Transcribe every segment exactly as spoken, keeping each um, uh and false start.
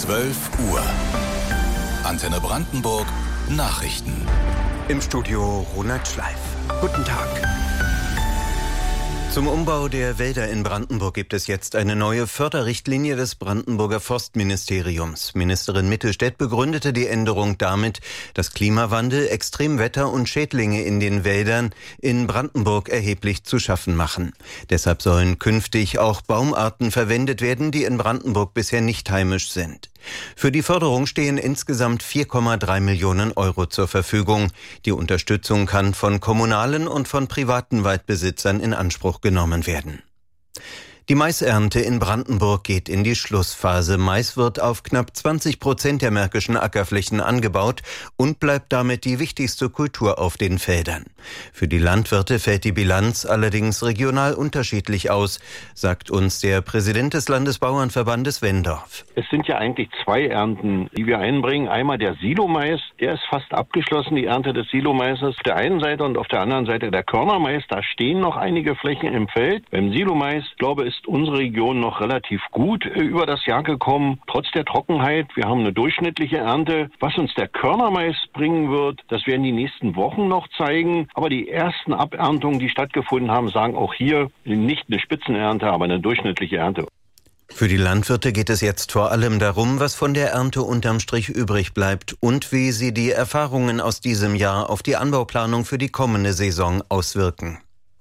zwölf Uhr. Antenne Brandenburg Nachrichten. Im Studio Ronald Schleif. Guten Tag. Zum Umbau der Wälder in Brandenburg gibt es jetzt eine neue Förderrichtlinie des Brandenburger Forstministeriums. Ministerin Mittelstädt begründete die Änderung damit, dass Klimawandel, Extremwetter und Schädlinge in den Wäldern in Brandenburg erheblich zu schaffen machen. Deshalb sollen künftig auch Baumarten verwendet werden, die in Brandenburg bisher nicht heimisch sind. Für die Förderung stehen insgesamt vier Komma drei Millionen Euro zur Verfügung. Die Unterstützung kann von kommunalen und von privaten Waldbesitzern in Anspruch genommen werden. Die Maisernte in Brandenburg geht in die Schlussphase. Mais wird auf knapp zwanzig Prozent der märkischen Ackerflächen angebaut und bleibt damit die wichtigste Kultur auf den Feldern. Für die Landwirte fällt die Bilanz allerdings regional unterschiedlich aus, sagt uns der Präsident des Landesbauernverbandes Wendorf. Es sind ja eigentlich zwei Ernten, die wir einbringen. Einmal der Silomais, der ist fast abgeschlossen, die Ernte des Silomaises auf der einen Seite, und auf der anderen Seite der Körnermais. Da stehen noch einige Flächen im Feld. Beim Silomais, glaube ich, ist unsere Region noch relativ gut über das Jahr gekommen, trotz der Trockenheit. Wir haben eine durchschnittliche Ernte. Was uns der Körnermais bringen wird, das werden die nächsten Wochen noch zeigen. Aber die ersten Aberntungen, die stattgefunden haben, sagen auch hier nicht eine Spitzenernte, aber eine durchschnittliche Ernte. Für die Landwirte geht es jetzt vor allem darum, was von der Ernte unterm Strich übrig bleibt und wie sie die Erfahrungen aus diesem Jahr auf die Anbauplanung für die kommende Saison auswirken.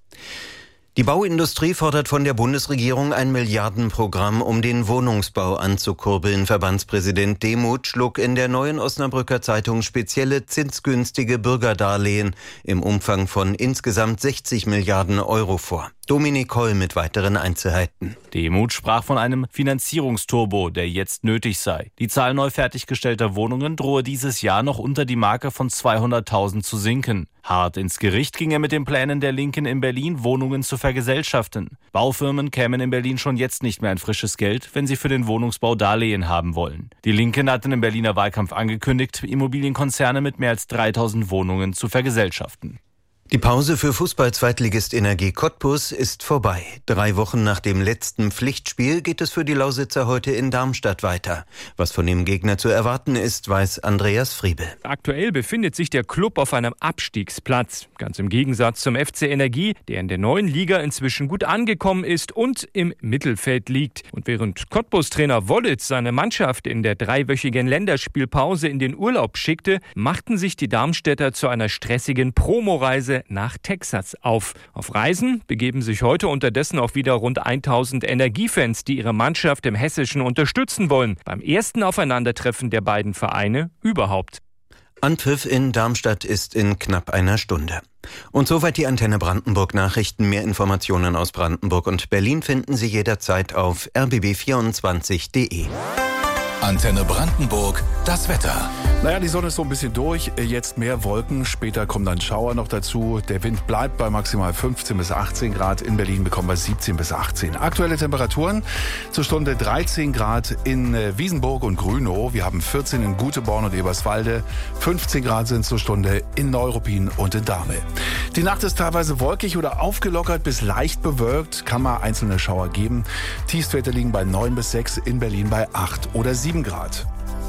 Die Bauindustrie fordert von der Bundesregierung ein Milliardenprogramm, um den Wohnungsbau anzukurbeln. Verbandspräsident Demuth schlug in der Neuen Osnabrücker Zeitung spezielle zinsgünstige Bürgerdarlehen im Umfang von insgesamt sechzig Milliarden Euro vor. Dominik Holl mit weiteren Einzelheiten. Demuth sprach von einem Finanzierungsturbo, der jetzt nötig sei. Die Zahl neu fertiggestellter Wohnungen drohe dieses Jahr noch unter die Marke von zweihunderttausend zu sinken. Hart ins Gericht ging er mit den Plänen der Linken in Berlin, Wohnungen zu vergesellschaften. Baufirmen kämen in Berlin schon jetzt nicht mehr an frisches Geld, wenn sie für den Wohnungsbau Darlehen haben wollen. Die Linken hatten im Berliner Wahlkampf angekündigt, Immobilienkonzerne mit mehr als dreitausend Wohnungen zu vergesellschaften. Die Pause für Fußball-Zweitligist Energie Cottbus ist vorbei. Drei Wochen nach dem letzten Pflichtspiel geht es für die Lausitzer heute in Darmstadt weiter. Was von dem Gegner zu erwarten ist, weiß Andreas Friebel. Aktuell befindet sich der Klub auf einem Abstiegsplatz. Ganz im Gegensatz zum F C Energie, der in der neuen Liga inzwischen gut angekommen ist und im Mittelfeld liegt. Und während Cottbus-Trainer Wollitz seine Mannschaft in der dreiwöchigen Länderspielpause in den Urlaub schickte, machten sich die Darmstädter zu einer stressigen Promoreise nach Texas auf. Auf Reisen begeben sich heute unterdessen auch wieder rund tausend Energiefans, die ihre Mannschaft im Hessischen unterstützen wollen. Beim ersten Aufeinandertreffen der beiden Vereine überhaupt. Anpfiff in Darmstadt ist in knapp einer Stunde. Und soweit die Antenne Brandenburg Nachrichten. Mehr Informationen aus Brandenburg und Berlin finden Sie jederzeit auf r b b vierundzwanzig punkt de. Antenne Brandenburg, das Wetter. Naja, die Sonne ist so ein bisschen durch, jetzt mehr Wolken, später kommen dann Schauer noch dazu. Der Wind bleibt bei maximal fünfzehn bis achtzehn Grad, in Berlin bekommen wir siebzehn bis achtzehn. Aktuelle Temperaturen zur Stunde dreizehn Grad in Wiesenburg und Grünow. Wir haben vierzehn in Guteborn und Eberswalde, fünfzehn Grad sind zur Stunde in Neuruppin und in Dahme. Die Nacht ist teilweise wolkig oder aufgelockert bis leicht bewölkt, kann mal einzelne Schauer geben. Tiefstwerte liegen bei neun bis sechs, in Berlin bei acht oder sieben Grad.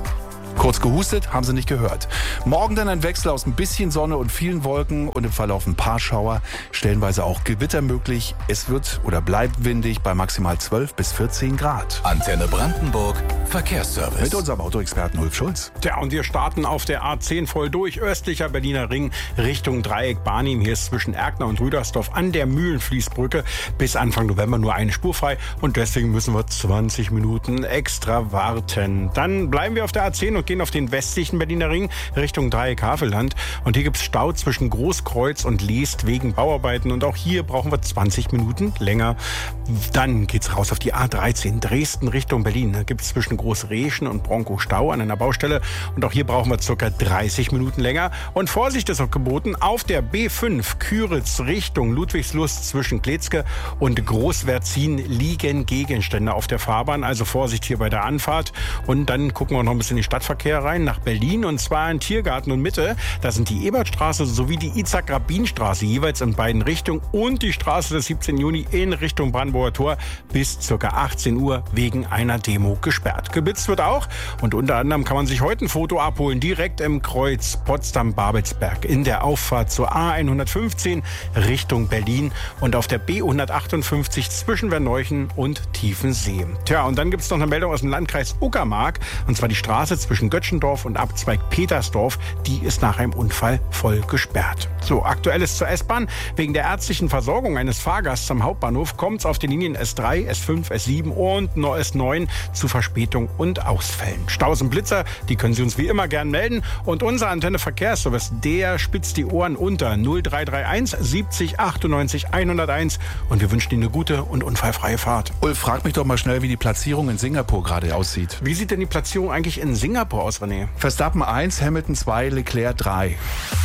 Kurz gehustet, haben Sie nicht gehört. Morgen dann ein Wechsel aus ein bisschen Sonne und vielen Wolken und im Verlauf ein paar Schauer, stellenweise auch Gewitter möglich. Es wird oder bleibt windig bei maximal zwölf bis vierzehn Grad. Antenne Brandenburg, Verkehrsservice. Mit unserem Autoexperten Ulf Schulz. Tja, und wir starten auf der A zehn voll durch, östlicher Berliner Ring Richtung Dreieck Barnim. Hier ist zwischen Erkner und Rüdersdorf an der Mühlenfließbrücke bis Anfang November nur eine Spur frei und deswegen müssen wir zwanzig Minuten extra warten. Dann bleiben wir auf der A zehn und gehen auf den westlichen Berliner Ring Richtung Dreieck-Havelland. Und hier gibt es Stau zwischen Großkreuz und Leest wegen Bauarbeiten. Und auch hier brauchen wir zwanzig Minuten länger. Dann geht's raus auf die A dreizehn Dresden Richtung Berlin. Da gibt es zwischen Großreschen und Bronkow Stau an einer Baustelle. Und auch hier brauchen wir ca. dreißig Minuten länger. Und Vorsicht ist auch geboten auf der B fünf Küritz Richtung Ludwigslust zwischen Kletzke und Großwertzin liegen Gegenstände auf der Fahrbahn. Also Vorsicht hier bei der Anfahrt. Und dann gucken wir noch ein bisschen in die Stadtverkehr rein nach Berlin und zwar in Tiergarten und Mitte. Da sind die Ebertstraße sowie die Itzhak-Rabin-Straße jeweils in beiden Richtungen und die Straße des siebzehnten Juni in Richtung Brandenburger Tor bis ca. achtzehn Uhr wegen einer Demo gesperrt. geblitzt wird auch. Und unter anderem kann man sich heute ein Foto abholen, direkt im Kreuz Potsdam-Babelsberg in der Auffahrt zur A hundertfünfzehn Richtung Berlin und auf der B hundertachtundfünfzig zwischen Verneuchen und Tiefensee. Tja, und dann gibt es noch eine Meldung aus dem Landkreis Uckermark, und zwar die Straße zwischen Göttschendorf und Abzweig Petersdorf, die ist nach einem Unfall voll gesperrt. So, Aktuelles zur S-Bahn. Wegen der ärztlichen Versorgung eines Fahrgasts am Hauptbahnhof kommt es auf den Linien S drei, S fünf, S sieben und S neun zu Verspätung und Ausfällen. Staus und Blitzer, die können Sie uns wie immer gern melden. Und unser Antenne Verkehrsservice, der spitzt die Ohren unter null drei drei eins siebzig achtundneunzig hunderteins. Und wir wünschen Ihnen eine gute und unfallfreie Fahrt. Ulf, frag mich doch mal schnell, wie die Platzierung in Singapur gerade aussieht. Wie sieht denn die Platzierung eigentlich in Singapur aus, René? Verstappen eins, Hamilton zwei, Leclerc drei.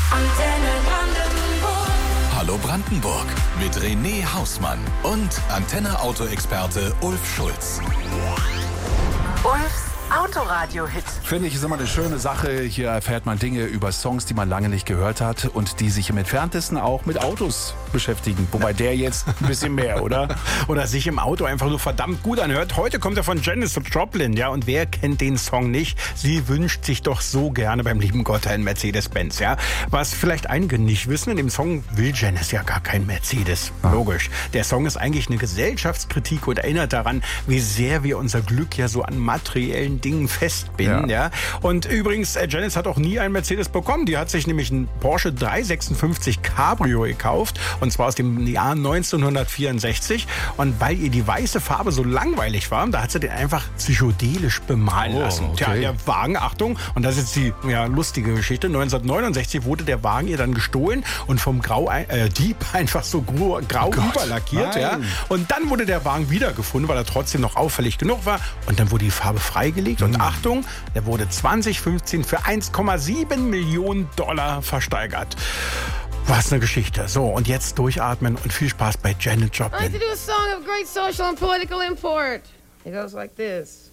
Hallo Brandenburg mit René Hausmann und Antenne-Auto-Experte Ulf Schulz. Ulfs Autoradio-Hit. Finde ich, ist immer eine schöne Sache. Hier erfährt man Dinge über Songs, die man lange nicht gehört hat und die sich im Entferntesten auch mit Autos beschäftigen. Wobei der jetzt ein bisschen mehr, oder? Oder sich im Auto einfach nur verdammt gut anhört. Heute kommt er von Janis Joplin, ja, und wer kennt den Song nicht? Sie wünscht sich doch so gerne beim lieben Gott einen Mercedes-Benz, ja. Was vielleicht einige nicht wissen, in dem Song will Janis ja gar kein Mercedes. Ah. Logisch. Der Song ist eigentlich eine Gesellschaftskritik und erinnert daran, wie sehr wir unser Glück ja so an materiellen Dingen festbinden, ja. ja. Und übrigens, äh, Janis hat auch nie einen Mercedes bekommen. Die hat sich nämlich einen Porsche dreihundertsechsundfünfzig Cabrio gekauft, und zwar aus dem Jahr neunzehnhundertvierundsechzig. Und weil ihr die weiße Farbe so langweilig war, da hat sie den einfach psychedelisch bemalen oh, lassen. Okay. Tja, der Wagen, Achtung, und das ist jetzt die ja, lustige Geschichte, neunzehnhundertneunundsechzig wurde der Wagen ihr dann gestohlen und vom Grau, äh, Dieb einfach so grau, grau oh überlackiert. Ja. Und dann wurde der Wagen wiedergefunden, weil er trotzdem noch auffällig genug war. Und dann wurde die Farbe freigelegt. Und Achtung, der wurde zwanzig fünfzehn für eins Komma sieben Millionen Dollar versteigert. Was eine Geschichte. So, und jetzt durchatmen und viel Spaß bei Janis Joplin. I'd like to do a song of great social and political import. It goes like this.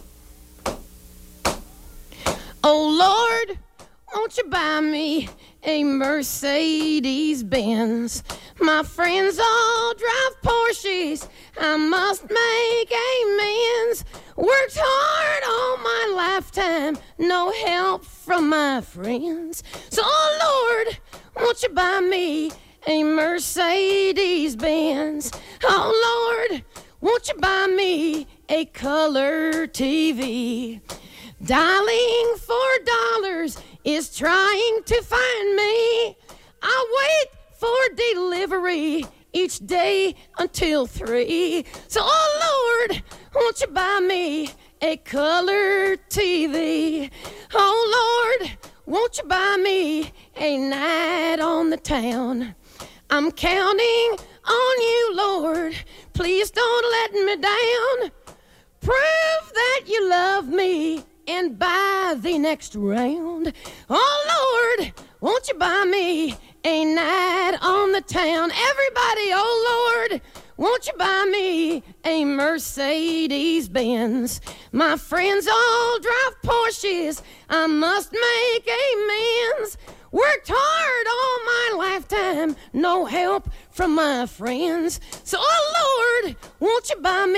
Oh Lord, won't you buy me a Mercedes-Benz? My friends all drive Porsches. I must make amends. Worked hard all my lifetime, no help from my friends. So, oh Lord, won't you buy me a Mercedes-Benz? Oh Lord, won't you buy me a color T V? Dialing for dollars is trying to find me. I wait for delivery each day until three. So, oh Lord, won't you buy me a color T V? Oh Lord, won't you buy me a night on the town? I'm counting on you, Lord. Please don't let me down. Prove that you love me and buy the next round. Oh Lord, won't you buy me a night on the town? Everybody, oh Lord, won't you buy me a Mercedes-Benz? My friends all drive Porsches. I must make amends. Worked hard all my lifetime, no help from my friends. So, oh Lord, won't you buy me